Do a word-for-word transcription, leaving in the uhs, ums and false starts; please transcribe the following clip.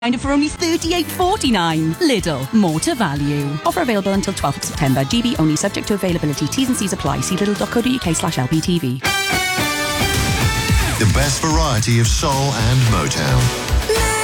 Find it for only thirty-eight forty-nine. Lidl, more to value. Offer available until twelfth of September. G B only, subject to availability. T's and C's apply. See lidl.co.uk slash LBTV. The best variety of soul and Motown.